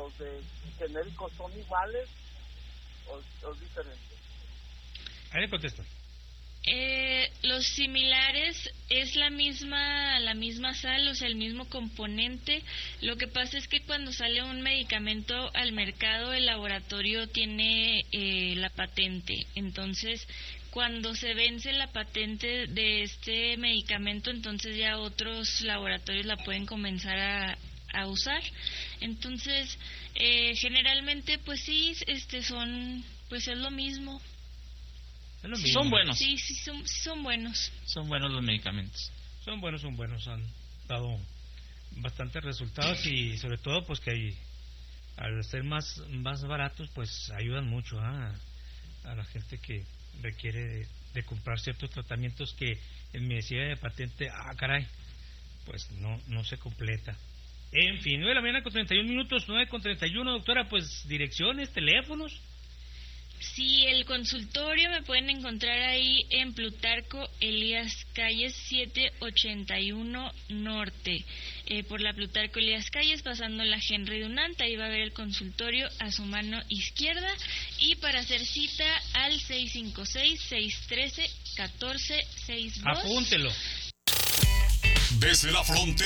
los de genéricos son iguales o diferentes? Ahí le contesto. Los similares es la misma sal, o sea, el mismo componente. Lo que pasa es que cuando sale un medicamento al mercado, el laboratorio tiene la patente. Entonces, cuando se vence la patente de este medicamento, entonces ya otros laboratorios la pueden comenzar a usar. Entonces, generalmente, pues sí, pues es lo mismo. Son buenos. Sí, son buenos. Son buenos los medicamentos. Son buenos, han dado bastantes resultados y sobre todo pues que al ser más baratos pues ayudan mucho a la gente que requiere de comprar ciertos tratamientos que en medicina de patente, pues no se completa. En fin, 9 de la mañana con 31 minutos, 9:31, doctora, pues direcciones, teléfonos. Sí, el consultorio me pueden encontrar ahí en Plutarco Elías Calles 781 Norte. Por la Plutarco Elías Calles, pasando la Henry Dunant, ahí va a haber el consultorio a su mano izquierda. Y para hacer cita al 656-613-1462. Apúntelo. Desde la frontera